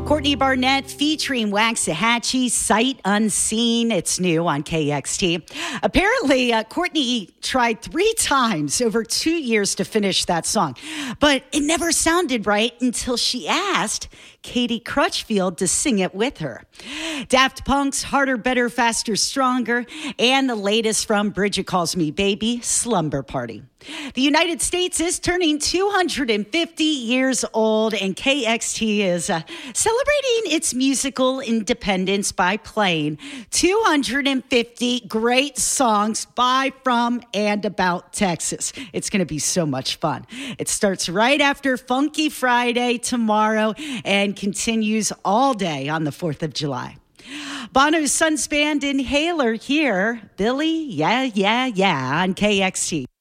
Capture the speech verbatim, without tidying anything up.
Courtney Barnett featuring Waxahachie, Sight Unseen. It's new on K X T. Apparently, uh, Courtney tried three times over two years to finish that song, but it never sounded right until she asked Katie Crutchfield to sing it with her. Daft Punk's Harder, Better, Faster, Stronger, and the latest from Bridget Calls Me Baby, Slumber Party. The United States is turning two hundred fifty years old, and K X T is uh, celebrating its musical independence by playing two hundred fifty great songs by, from, and about Texas. It's going to be so much fun. It starts right after Funky Friday tomorrow and continues all day on the fourth of July. Bono's Sons Band Inhaler here. Billy, yeah, yeah, yeah, on K X T.